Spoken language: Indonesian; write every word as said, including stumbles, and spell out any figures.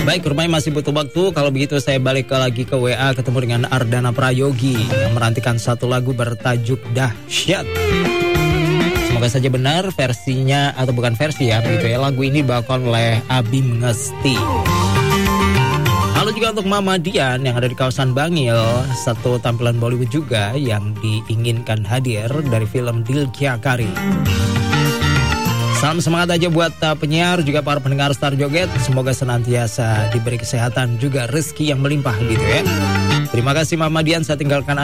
Baik, rupanya masih butuh waktu. Kalau begitu saya balik ke lagi ke W A, ketemu dengan Ardana Prayogi yang merantikan satu lagu bertajuk Dahsyat. Semoga saja benar versinya, atau bukan versi ya, begitu ya. Lagu ini dibawakan oleh Abim Ngesti. Halo juga untuk Mama Dian yang ada di kawasan Bangil, satu tampilan Bollywood juga yang diinginkan hadir dari film Dil Kya Kari. Salam semangat aja buat uh, penyiar juga para pendengar Star Joget. Semoga senantiasa diberi kesehatan juga rezeki yang melimpah gitu ya. Terima kasih Mama Dian, saya tinggalkan